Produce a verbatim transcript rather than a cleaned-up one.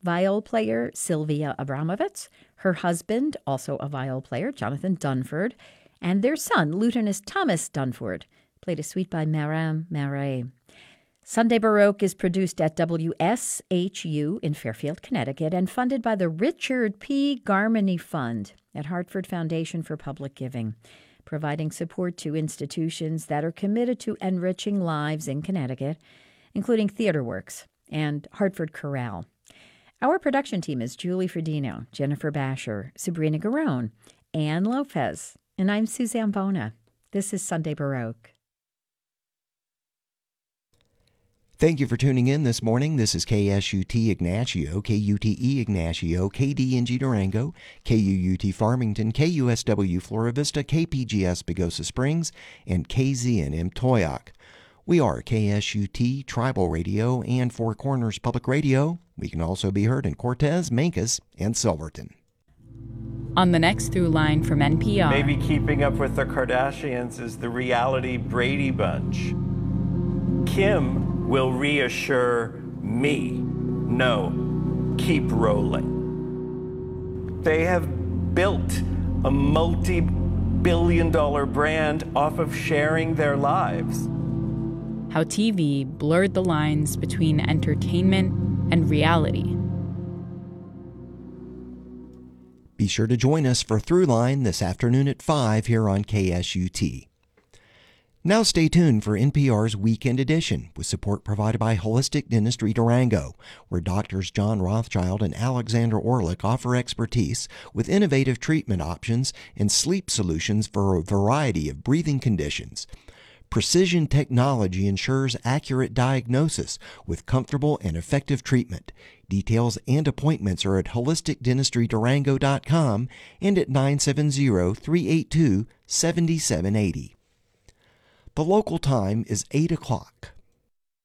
viol player Sylvia Abramovitz, her husband, also a viol player, Jonathan Dunford, and their son, Lutenist Thomas Dunford, played a suite by Marin Marais. Sunday Baroque is produced at W S H U in Fairfield, Connecticut, and funded by the Richard P. Garmany Fund at Hartford Foundation for Public Giving, providing support to institutions that are committed to enriching lives in Connecticut, including TheaterWorks and Hartford Chorale. Our production team is Julie Fredino, Jennifer Basher, Sabrina Garone, Ann Lopez, and I'm Suzanne Bona. This is Sunday Baroque. Thank you for tuning in this morning. This is K S U T Ignacio, K U T E Ignacio, K D N G Durango, K U U T Farmington, K U S W Flora Vista, K P G S Pagosa Springs, and K Z N M Toyoak. We are K S U T Tribal Radio and Four Corners Public Radio. We can also be heard in Cortez, Mancos, and Silverton. On the next through line from N P R. Maybe Keeping Up with the Kardashians is the reality Brady Bunch. Kim will reassure me, no, keep rolling. They have built a multi-billion dollar brand off of sharing their lives. How T V blurred the lines between entertainment and reality. Be sure to join us for Throughline this afternoon at five here on K S U T. Now stay tuned for N P R's Weekend Edition with support provided by Holistic Dentistry Durango, where doctors John Rothschild and Alexander Orlick offer expertise with innovative treatment options and sleep solutions for a variety of breathing conditions. Precision technology ensures accurate diagnosis with comfortable and effective treatment. Details and appointments are at holistic dentistry durango dot com and at nine seven zero, three eight two, seven seven eight zero. The local time is eight o'clock.